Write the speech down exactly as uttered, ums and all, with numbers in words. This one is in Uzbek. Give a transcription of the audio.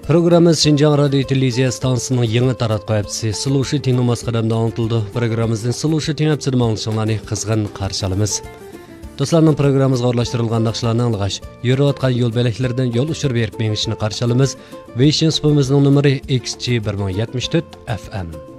Programımız Şinjan Radyo Televizya Stansı'nın yeni taratqı hepsi Sıluşu Tinumaz qadamda anıtıldı. Programımızın Sıluşu Tin hepsini mağlışınlarını qızğın qarşalımız. Dostlarının programımızga orlaştırılgan naqşlarını alğaş, yürü atqan yol beleklerden yol uçur berip mengişini qarşalımız. Vision spamızın numara X C bir ming yetmiş to'rt F M.